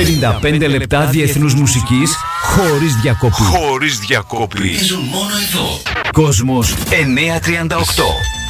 55 λεπτά διεθνούς μουσικής χωρίς διακοπή. Παίζουν μόνο εδώ. Κόσμος 938.